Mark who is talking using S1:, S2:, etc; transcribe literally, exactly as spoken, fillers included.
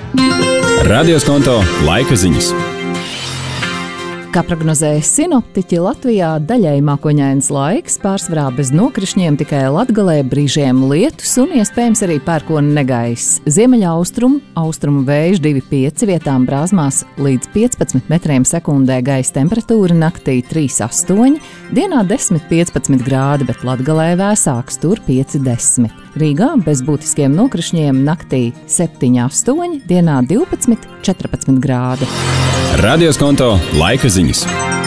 S1: Radioskonto laika ziņas.
S2: Kā prognozēja sinoptiķi, Latvijā daļai mākoņains laiks, pārsvarā bez nokrišņiem, tikai Latgalē brīžiem lietus un iespējams arī pērkona negaiss. Ziemeļa austrumu, austrumu vējš divi pieci, vietām brāzmās līdz piecpadsmit metriem sekundē, gaisa temperatūra naktī trīs astoņi, dienā desmit piecpadsmit grādi, bet Latgalē vēsāks, tur pieci desmit. Rīgā bez būtiskiem nokrišņiem naktī septiņi astoņi, dienā divpadsmit četrpadsmit grādi.
S1: Radioskonto laika ziņas.